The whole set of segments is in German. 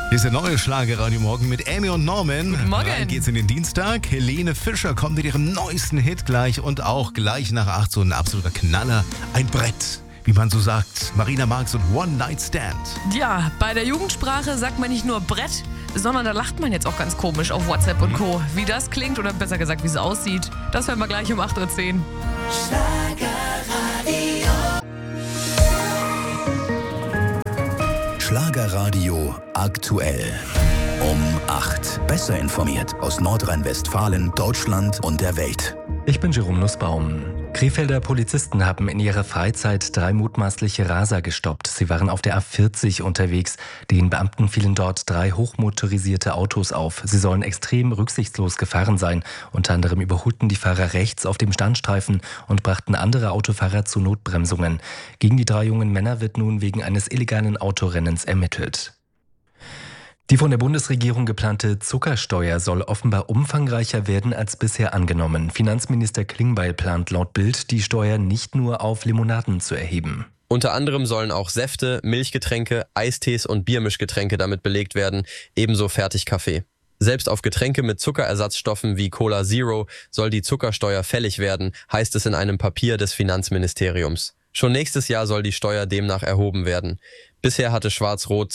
Hier ist der neue Schlagerradio Morgen mit Amy und Norman. Guten Morgen. Rein geht's in den Dienstag. Helene Fischer kommt mit ihrem neuesten Hit gleich und auch gleich nach 8 so ein absoluter Knaller. Ein Brett, wie man so sagt. Marina Marx und One Night Stand. Ja, bei der Jugendsprache sagt man nicht nur Brett, sondern da lacht man jetzt auch ganz komisch auf WhatsApp und Co. Wie das klingt oder besser gesagt, wie es aussieht, das hören wir gleich um 8.10 Uhr. Schlagerradio aktuell. Um 8. Besser informiert aus Nordrhein-Westfalen, Deutschland und der Welt. Ich bin Jerome Nussbaum. Krefelder Polizisten haben in ihrer Freizeit 3 mutmaßliche Raser gestoppt. Sie waren auf der A40 unterwegs. Den Beamten fielen dort 3 hochmotorisierte Autos auf. Sie sollen extrem rücksichtslos gefahren sein. Unter anderem überholten die Fahrer rechts auf dem Standstreifen und brachten andere Autofahrer zu Notbremsungen. Gegen die 3 jungen Männer wird nun wegen eines illegalen Autorennens ermittelt. Die von der Bundesregierung geplante Zuckersteuer soll offenbar umfangreicher werden als bisher angenommen. Finanzminister Klingbeil plant laut Bild, die Steuer nicht nur auf Limonaden zu erheben. Unter anderem sollen auch Säfte, Milchgetränke, Eistees und Biermischgetränke damit belegt werden, ebenso Fertigkaffee. Selbst auf Getränke mit Zuckerersatzstoffen wie Cola Zero soll die Zuckersteuer fällig werden, heißt es in einem Papier des Finanzministeriums. Schon nächstes Jahr soll die Steuer demnach erhoben werden. Bisher hatte Schwarz-Rot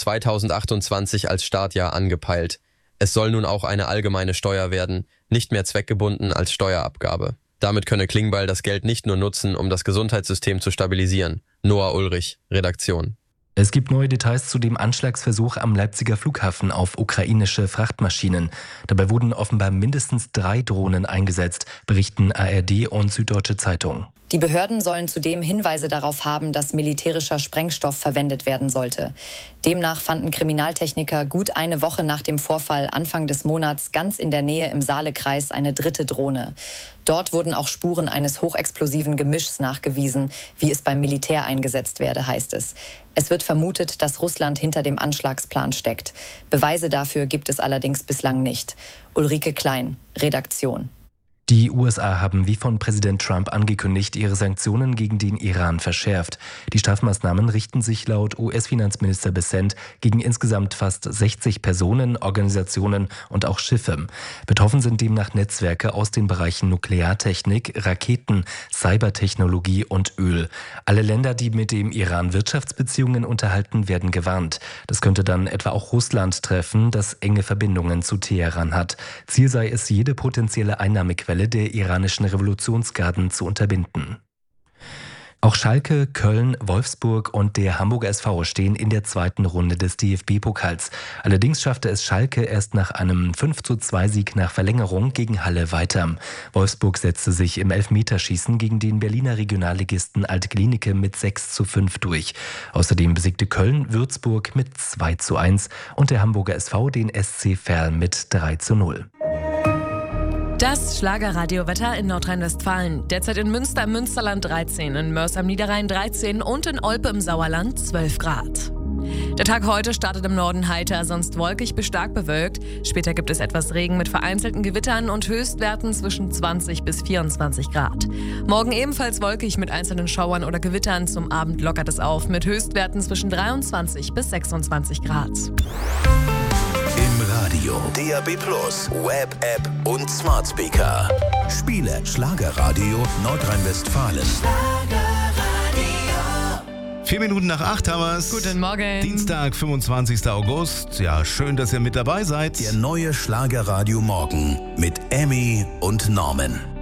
2028 als Startjahr angepeilt. Es soll nun auch eine allgemeine Steuer werden, nicht mehr zweckgebunden als Steuerabgabe. Damit könne Klingbeil das Geld nicht nur nutzen, um das Gesundheitssystem zu stabilisieren. Noah Ulrich, Redaktion. Es gibt neue Details zu dem Anschlagsversuch am Leipziger Flughafen auf ukrainische Frachtmaschinen. Dabei wurden offenbar mindestens 3 Drohnen eingesetzt, berichten ARD und Süddeutsche Zeitung. Die Behörden sollen zudem Hinweise darauf haben, dass militärischer Sprengstoff verwendet werden sollte. Demnach fanden Kriminaltechniker gut eine Woche nach dem Vorfall Anfang des Monats ganz in der Nähe im Saalekreis eine 3. Drohne. Dort wurden auch Spuren eines hochexplosiven Gemischs nachgewiesen, wie es beim Militär eingesetzt werde, heißt es. Es wird vermutet, dass Russland hinter dem Anschlagsplan steckt. Beweise dafür gibt es allerdings bislang nicht. Ulrike Klein, Redaktion. Die USA haben wie von Präsident Trump angekündigt, ihre Sanktionen gegen den Iran verschärft. Die Strafmaßnahmen richten sich laut US-Finanzminister Bessent gegen insgesamt fast 60 Personen, Organisationen und auch Schiffe. Betroffen sind demnach Netzwerke aus den Bereichen Nukleartechnik, Raketen, Cybertechnologie und Öl. Alle Länder, die mit dem Iran Wirtschaftsbeziehungen unterhalten, werden gewarnt. Das könnte dann etwa auch Russland treffen, das enge Verbindungen zu Teheran hat. Ziel sei es, jede potenzielle Einnahmequelle der iranischen Revolutionsgarden zu unterbinden. Auch Schalke, Köln, Wolfsburg und der Hamburger SV stehen in der 2. Runde des DFB-Pokals. Allerdings schaffte es Schalke erst nach einem 5:2-Sieg nach Verlängerung gegen Halle weiter. Wolfsburg setzte sich im Elfmeterschießen gegen den Berliner Regionalligisten Alt-Glienicke mit 6:5 durch. Außerdem besiegte Köln Würzburg mit 2:1 und der Hamburger SV den SC Verl mit 3:0. Das Schlagerradio-Wetter in Nordrhein-Westfalen. Derzeit in Münster im Münsterland 13, in Mörs am Niederrhein 13 und in Olpe im Sauerland 12 Grad. Der Tag heute startet im Norden heiter, sonst wolkig bis stark bewölkt. Später gibt es etwas Regen mit vereinzelten Gewittern und Höchstwerten zwischen 20 bis 24 Grad. Morgen ebenfalls wolkig mit einzelnen Schauern oder Gewittern. Zum Abend lockert es auf mit Höchstwerten zwischen 23 bis 26 Grad. Im Radio, DAB+, Web, App und Smart Speaker. Spiele Schlagerradio Nordrhein-Westfalen. 4 Minuten nach 8 haben wir's. Guten Morgen. Dienstag, 25. August. Ja, schön, dass ihr mit dabei seid. Der neue Schlagerradio Morgen mit Amy und Norman.